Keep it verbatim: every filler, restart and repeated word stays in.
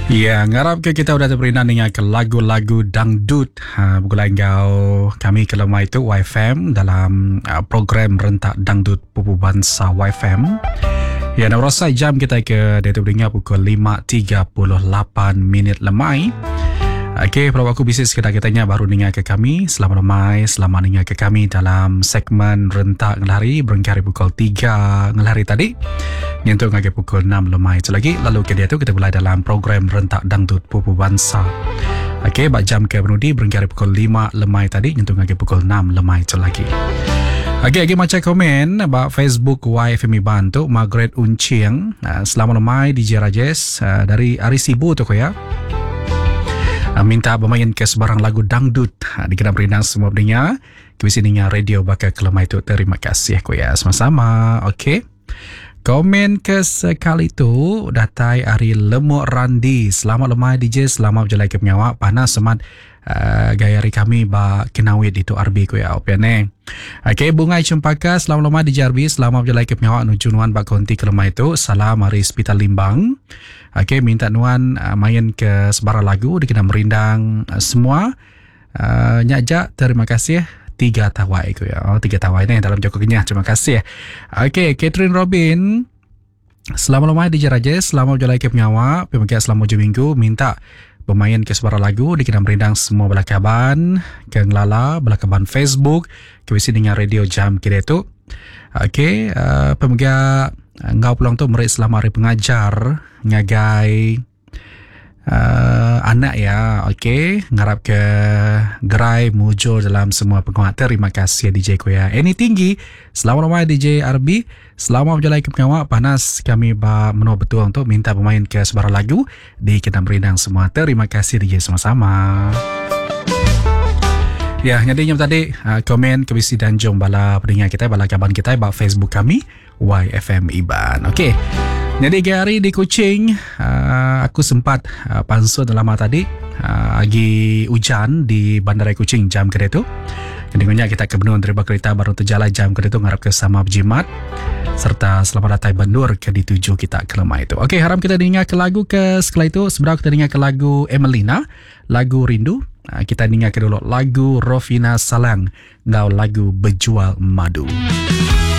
Ya, ngarap ke kita udah terperindah dengan ke lagu-lagu dangdut. Ha, Bergulai kau kami ke lemah itu Y F M dalam uh, program rentak dangdut Pupu Bangsa Y F M. Ya, nak rasa jam kita ke dia terperindah pukul lima tiga puluh lapan minit lemai. Okey, kalau aku bisnis kita katanya baru dengar ke kami. Selamat lemai, selamat dengar ke kami dalam segmen rentak ngelari berengkari pukul tiga ngelari tadi. Nyentuh ngagi pukul enam lemai itu lagi. Lalu ke dia tu kita mulai dalam program rentak dangdut Pupu Bangsa. Okey, bak jam ke penudi berengkari pukul lima lemai tadi. Nyentuh ngagi pukul enam lemai itu lagi. Okey, lagi macam komen bak Facebook Y F M Iban tu Margaret Unciang. Selamat lemai D J Rajes dari Arisibu tu ko ya. Minta bermain ke sebarang lagu dangdut. Dikenal berinang semua pendengar. Kuisi dengar radio bakal kelemah itu. Terima kasih aku ya. Sama-sama. Okey. Komen ke sekali tu datai Ari Lemuk Randi. Selamat lemah D J. Selamat berjalan ke penyawa. Panas semat uh, gaya hari kami ba kenawit itu R B ku ya. Opian Okey, Bungai Cempaka. Selamat lemah D J R B. Selamat berjalan ke penyawa. Nuju nuan bak konti kelemah itu. Salam Ari Hospital Limbang. Okey, minta nuan uh, main ke sebarang lagu dikena merindang uh, semua. Uh, Nyakjak, terima kasih. Tiga tawai ku ya. Oh, tiga tawai ni dalam Joko Kenyah. Terima kasih. Okey, Catherine Robin. Selamat lemah D J Rajes. Selamat berjalan ke penyawa. Pemakai selama hujung minggu. Minta bermain ke sebarang lagu dikena merindang semua belakaban. Ke ngelala, belakaban Facebook. Kewisi dengan radio jam kira tu. Okey, uh, pemegang ngau pulang tu merik selama hari pengajar ngagai uh, anak ya. Okey, ngarap ke gerai mujur dalam semua penguat. Terima kasih D J ku ya. Any tinggi. Selamat lemah D J R B. Selamat berjalan ke pengawak. Panas kami ba menua betul untuk minta pemain ke sebarang lagu di kita berindang semua. Terima kasih D J sama-sama. Ya, jadi yang tadi uh, komen kebisi dan jom bala pendengar kita, bala kaban kita bak Facebook kami Y F M Iban. Okey. Jadi hari di Kuching uh, aku sempat uh, pansut lama tadi uh, lagi hujan di Bandara Kuching jam kedua tu. Kedengarnya kita kebenuan terima kereta baru terjalan jam kedua tu ngarap ke sama berjimat serta selamat datang Bandur ke dituju kita ke lemah itu. Okey, harap kita dengar ke lagu ke setelah itu sebenarnya kita dengar ke lagu Emelina, lagu Rindu. Kita dengar ke dulu lagu Rofina Salang, ngau lagu Berjual Madu.